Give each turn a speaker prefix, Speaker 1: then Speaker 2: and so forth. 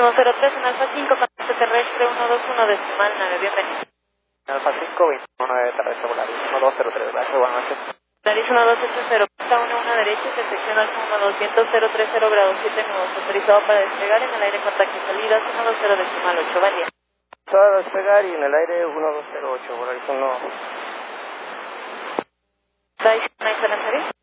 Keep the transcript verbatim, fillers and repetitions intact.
Speaker 1: uno cero tres en Alfa cinco, contacto terrestre uno dos uno decimal nueve, bienvenido.
Speaker 2: Alfa cinco, veintiuno nueve terrestre, Volaris uno dos cero tres, gracias, buenas noches.
Speaker 1: Volaris uno dos ocho cero, pista uno uno derecha, intersección Alfa uno dos, viento cero tres cero, grado siete nudos, autorizado para despegar en el aire contacto salidas uno dos cero decimal ocho, buen día.
Speaker 2: Todo despegar y en el aire uno dos cero ocho, Volaris uno.
Speaker 1: ¿Está ahí? ¿No hay servicio?